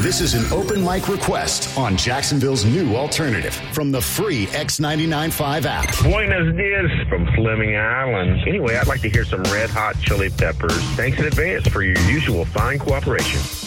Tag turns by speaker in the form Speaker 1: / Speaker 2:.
Speaker 1: This is an open mic request on Jacksonville's new alternative from the free X99.5 app.
Speaker 2: Buenos dias from Fleming Island. Anyway, I'd like to hear some Red Hot Chili Peppers. Thanks in advance for your usual fine cooperation.